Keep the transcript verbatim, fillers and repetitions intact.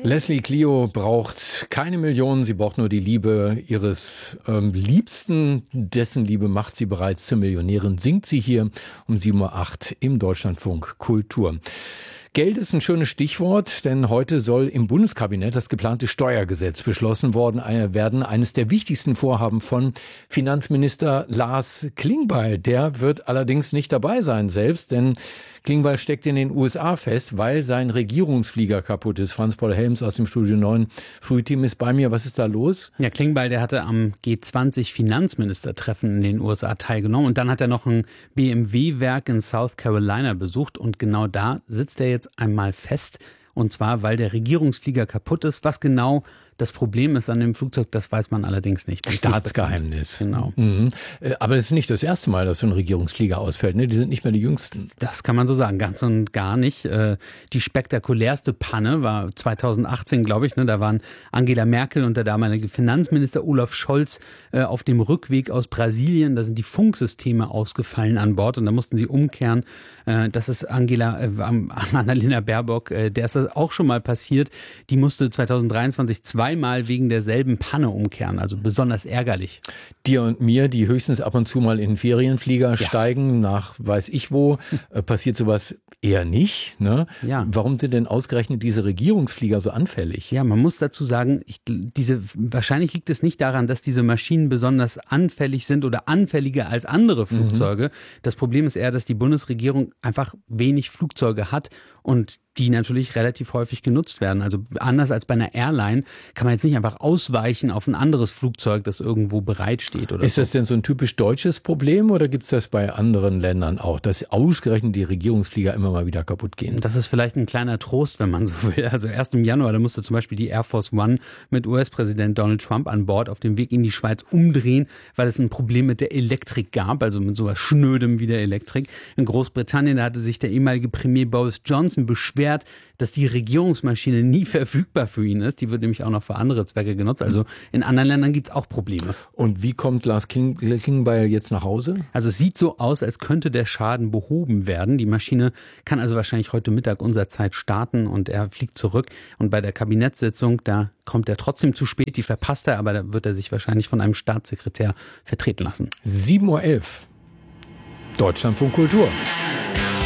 Leslie Clio braucht keine Millionen, sie braucht nur die Liebe ihres ähm, Liebsten. Dessen Liebe macht sie bereits zur Millionärin, singt sie hier um sieben Uhr acht im Deutschlandfunk Kultur. Geld ist ein schönes Stichwort, denn heute soll im Bundeskabinett das geplante Steuergesetz beschlossen worden werden. Eines der wichtigsten Vorhaben von Finanzminister Lars Klingbeil. Der wird allerdings nicht dabei sein selbst, denn Klingbeil steckt in den U S A fest, weil sein Regierungsflieger kaputt ist. Franz-Paul Helms aus dem Studio neun Frühteam ist bei mir. Was ist da los? Ja, Klingbeil, der hatte am G zwanzig Finanzministertreffen in den U S A teilgenommen und dann hat er noch ein B M W-Werk in South Carolina besucht und genau da sitzt er jetzt einmal fest. Und zwar, weil der Regierungsflieger kaputt ist. Was genau das Problem ist an dem Flugzeug, das weiß man allerdings nicht. Das Staatsgeheimnis. Genau. Mhm. Aber es ist nicht das erste Mal, dass so ein Regierungsflieger ausfällt. Ne? Die sind nicht mehr die jüngsten. Das kann man so sagen, ganz und gar nicht. Die spektakulärste Panne war zweitausendachtzehn, glaube ich. Da waren Angela Merkel und der damalige Finanzminister Olaf Scholz auf dem Rückweg aus Brasilien. Da sind die Funksysteme ausgefallen an Bord und da mussten sie umkehren. Das ist Angela, Annalena Baerbock, der ist das auch schon mal passiert. Die musste zweitausenddreiundzwanzig zweimal wegen derselben Panne umkehren, also besonders ärgerlich. Dir und mir, die höchstens ab und zu mal in einen Ferienflieger ja. steigen, nach weiß ich wo, äh, passiert sowas eher nicht. Ne? Ja. Warum sind denn ausgerechnet diese Regierungsflieger so anfällig? Ja, man muss dazu sagen, ich, diese, wahrscheinlich liegt es nicht daran, dass diese Maschinen besonders anfällig sind oder anfälliger als andere Flugzeuge. Mhm. Das Problem ist eher, dass die Bundesregierung einfach wenig Flugzeuge hat und die natürlich relativ häufig genutzt werden. Also anders als bei einer Airline kann man jetzt nicht einfach ausweichen auf ein anderes Flugzeug, das irgendwo bereitsteht. Oder ist so. das denn so ein typisch deutsches Problem oder gibt es das bei anderen Ländern auch, dass ausgerechnet die Regierungsflieger immer mal wieder kaputt gehen? Das ist vielleicht ein kleiner Trost, wenn man so will. Also erst im Januar, da musste zum Beispiel die Air Force One mit U S-Präsident Donald Trump an Bord auf dem Weg in die Schweiz umdrehen, weil es ein Problem mit der Elektrik gab, also mit sowas Schnödem wie der Elektrik. In Großbritannien, da hatte sich der ehemalige Premier Boris Johnson beschwert, dass die Regierungsmaschine nie verfügbar für ihn ist. Die wird nämlich auch noch für andere Zwecke genutzt. Also in anderen Ländern gibt es auch Probleme. Und wie kommt Lars Klingbeil jetzt nach Hause? Also es sieht so aus, als könnte der Schaden behoben werden. Die Maschine kann also wahrscheinlich heute Mittag unserer Zeit starten und er fliegt zurück. Und bei der Kabinettssitzung, da kommt er trotzdem zu spät. Die verpasst er, aber da wird er sich wahrscheinlich von einem Staatssekretär vertreten lassen. sieben Uhr elf Deutschlandfunk Kultur.